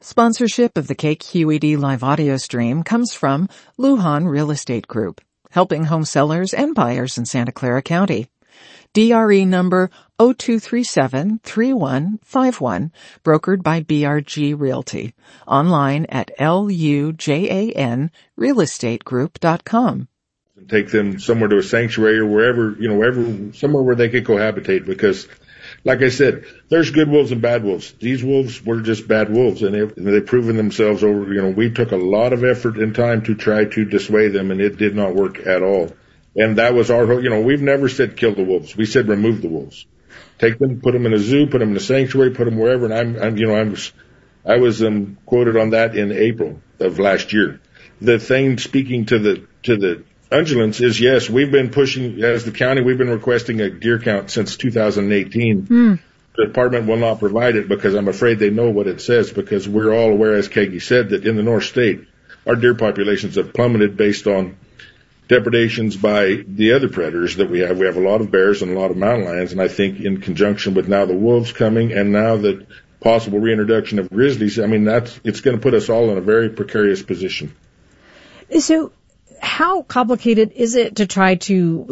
Sponsorship of the KQED live audio stream comes from Lujan Real Estate Group, helping home sellers and buyers in Santa Clara County. DRE number 0237-3151, brokered by BRG Realty. Online at lujanrealestategroup.com. Take them somewhere to a sanctuary or wherever, somewhere where they could cohabitate, because like I said, there's good wolves and bad wolves. These wolves were just bad wolves, and they've proven themselves over. We took a lot of effort and time to try to dissuade them, and it did not work at all. And that was our whole, we've never said kill the wolves. We said remove the wolves. Take them, put them in a zoo, put them in a sanctuary, put them wherever. And I was quoted on that in April of last year. The thing speaking to the ungulates is, yes, we've been pushing, as the county, we've been requesting a deer count since 2018. The department will not provide it because I'm afraid they know what it says, because we're all aware, as Kagi said, that in the North State, our deer populations have plummeted based on depredations by the other predators that we have. We have a lot of bears and a lot of mountain lions, and I think in conjunction with now the wolves coming and now the possible reintroduction of grizzlies, it's going to put us all in a very precarious position. So how complicated is it to try to,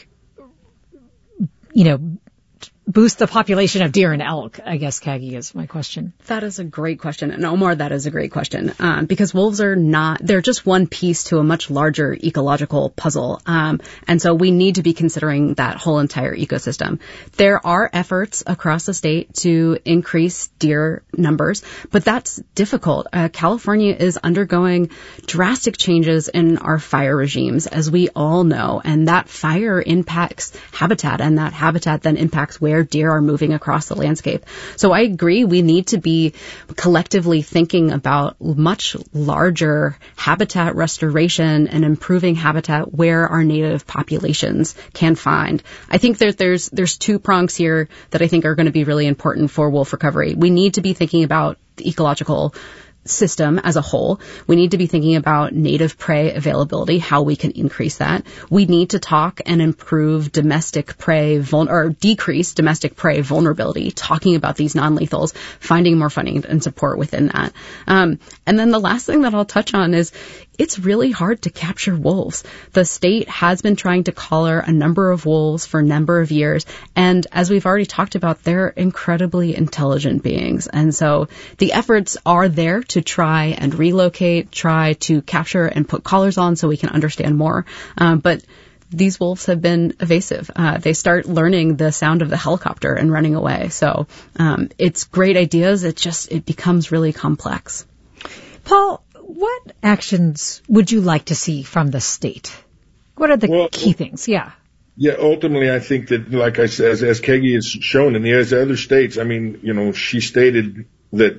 boost the population of deer and elk? I guess, Kagi, is my question. That is a great question. And Omar, that is a great question. Because wolves they're just one piece to a much larger ecological puzzle. And so we need to be considering that whole entire ecosystem. There are efforts across the state to increase deer numbers, but that's difficult. California is undergoing drastic changes in our fire regimes, as we all know, and that fire impacts habitat, and that habitat then impacts where deer are moving across the landscape. So I agree, we need to be collectively thinking about much larger habitat restoration and improving habitat where our native populations can find. I think that there's two prongs here that I think are going to be really important for wolf recovery. We need to be thinking about the ecological system as a whole. We need to be thinking about native prey availability, how we can increase that. We need to talk and improve domestic prey or decrease domestic prey vulnerability, talking about these non-lethals, finding more funding and support within that. And then the last thing that I'll touch on is it's really hard to capture wolves. The state has been trying to collar a number of wolves for a number of years. And as we've already talked about, they're incredibly intelligent beings. And so the efforts are there to try and relocate, try to capture and put collars on so we can understand more. But these wolves have been evasive. They start learning the sound of the helicopter and running away. So it's great ideas. It becomes really complex. Paul, what actions would you like to see from the state? What are the key things? Yeah, ultimately, I think that, like I said, as Kagi has shown in the other states, she stated that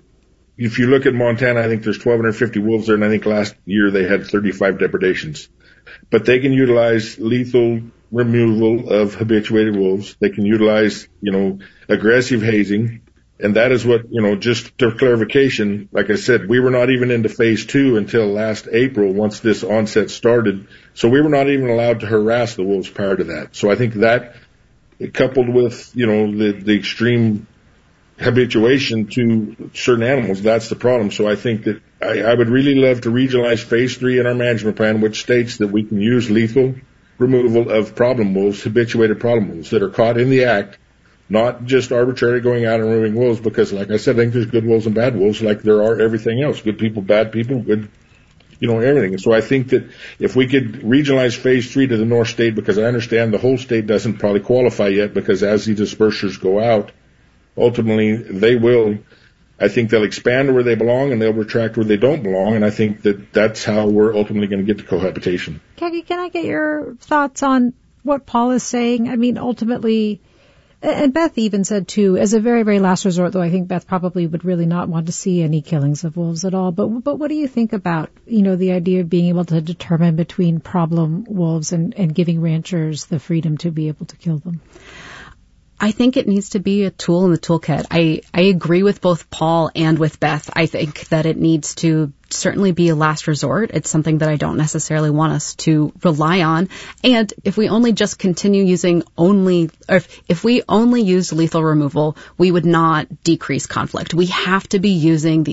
if you look at Montana, I think there's 1,250 wolves there, and I think last year they had 35 depredations. But they can utilize lethal removal of habituated wolves. They can utilize, aggressive hazing. And that is what, just for clarification, like I said, we were not even into phase 2 until last April once this onset started. So we were not even allowed to harass the wolves prior to that. So I think that, coupled with, the extreme habituation to certain animals, that's the problem. So I think that I would really love to regionalize phase 3 in our management plan, which states that we can use lethal removal of problem wolves, habituated problem wolves that are caught in the act, not just arbitrarily going out and removing wolves, because, like I said, I think there's good wolves and bad wolves, like there are everything else. Good people, bad people, good, everything. And so I think that if we could regionalize phase 3 to the North State, because I understand the whole state doesn't probably qualify yet, because as these dispersers go out, ultimately I think they'll expand where they belong and they'll retract where they don't belong. And I think that that's how we're ultimately going to get to cohabitation. Kagi, can I get your thoughts on what Paul is saying? Ultimately, and Beth even said, too, as a very, very last resort, though I think Beth probably would really not want to see any killings of wolves at all. But what do you think about, the idea of being able to determine between problem wolves and giving ranchers the freedom to be able to kill them? I think it needs to be a tool in the toolkit. I agree with both Paul and with Beth. I think that it needs to certainly be a last resort. It's something that I don't necessarily want us to rely on. And if we only just continue using if we only use lethal removal, we would not decrease conflict. We have to be using these